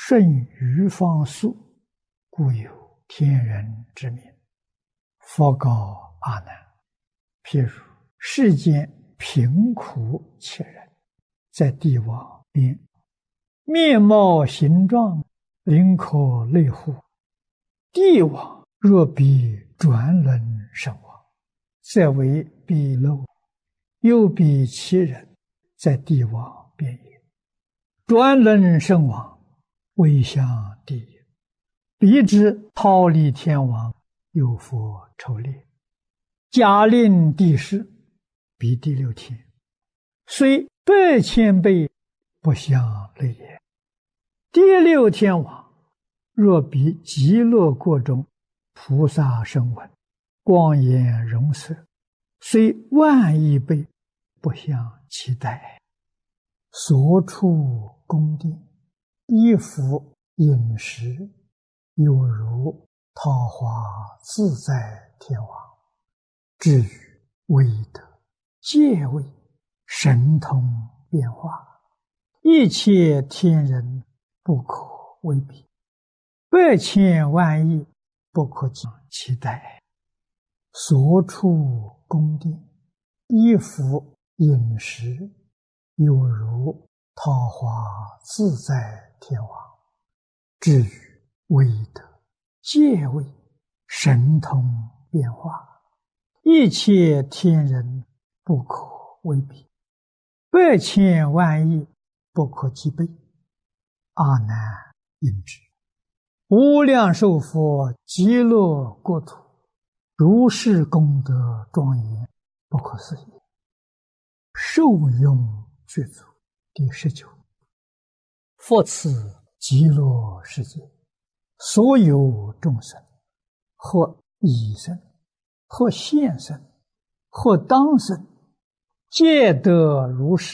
顺于方速，故有天人之名。佛告阿难：譬如世间贫苦切人，在地网边，面貌形状，灵可类乎？地网若比转轮圣王，则为鄙陋；又比其人，在地网边也。转轮圣王，威向地也。彼之忉利天王，有佛筹列，假令地势，比第六天，虽8,000倍，不相类也。第六天王，若比极乐国中菩萨声闻，光颜容色，虽10000亿倍，不相期待。所处宫殿，衣服饮食，有如桃花自在天王。至于威德、戒位、神通变化，一切天人不可为比，8,000万亿不可期待。所处宫殿，衣服饮食，有如桃花自在天王。至于威德、戒位、神通变化，一切天人不可为比，8,000万亿不可计备。阿难应知，无量寿佛极乐国土，如是功德庄严，不可思议。受用具足。第19，复此极乐世界，所有众生，或已生，或现生，或当生，皆得如是